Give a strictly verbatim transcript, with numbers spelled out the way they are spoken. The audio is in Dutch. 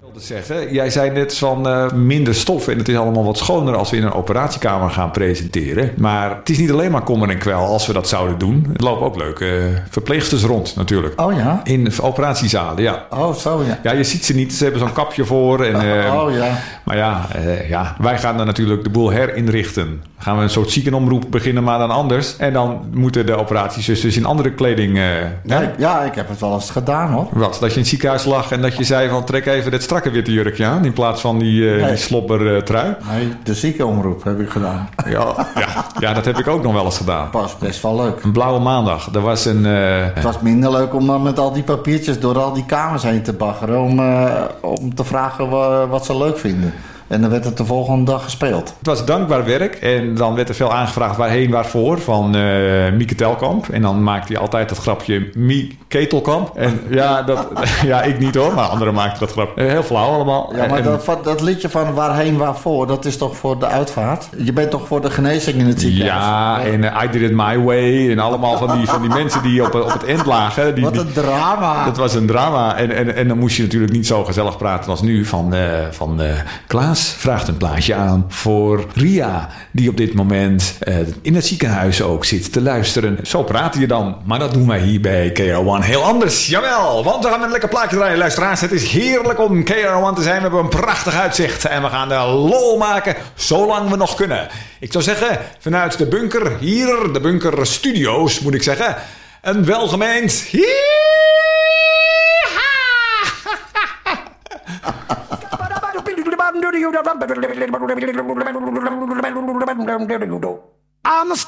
te zeggen. Jij zei net van uh, minder stof en het is allemaal wat schoner als we in een operatiekamer gaan presenteren. Maar het is niet alleen maar kommer en kwel als we dat zouden doen. Er lopen ook leuke uh, verpleegsters rond natuurlijk. Oh ja? In operatiezalen, ja. Oh, zo ja. Ja, je ziet ze niet. Ze hebben zo'n kapje voor. En, uh, oh ja. Maar ja, uh, ja, wij gaan dan natuurlijk de boel herinrichten. Dan gaan we een soort ziekenomroep beginnen, maar dan anders. En dan moeten de operatiezusters in andere kleding... Uh, ja, ik, ja, ik heb het wel eens gedaan hoor. Wat? Dat je in het ziekenhuis lag en dat je zei van trek even dit strakke witte jurkje aan in plaats van die, uh, nee. die slobber uh, trui? Nee, de ziekenomroep heb ik gedaan. Ja, ja, ja, dat heb ik ook nog wel eens gedaan. Was best wel leuk. Een blauwe maandag. Er was een... Uh, het was minder leuk om dan met al die papiertjes door al die kamers heen te baggeren om, uh, om te vragen wa- wat ze leuk vinden. En dan werd het de volgende dag gespeeld. Het was dankbaar werk. En dan werd er veel aangevraagd waarheen, waarvoor. Van uh, Mieke Telkamp. En dan maakte hij altijd dat grapje Mie Ketelkamp. En ja, dat, ja, ik niet hoor. Maar anderen maakten dat grapje. Heel flauw allemaal. Ja, maar en, dat, dat liedje van waarheen, waarvoor. Dat is toch voor de uitvaart? Je bent toch voor de genezing in het ziekenhuis? Ja, en uh, I did it my way. En allemaal van die, van die mensen die op, op het eind lagen. Die, Wat een drama. Dat was een drama. En, en, en dan moest je natuurlijk niet zo gezellig praten als nu. Van, uh, van uh, Klaas vraagt een plaatje aan voor Ria, die op dit moment uh, in het ziekenhuis ook zit te luisteren. Zo praten je dan. Maar dat doen wij hier bij K R O One heel anders. Jawel, want we gaan met een lekker plaatje draaien, luisteraars. Het is heerlijk om K R O One te zijn. We hebben een prachtig uitzicht en we gaan de lol maken zolang we nog kunnen. Ik zou zeggen, vanuit de bunker hier, de bunker studio's moet ik zeggen, een welgemeend I'm a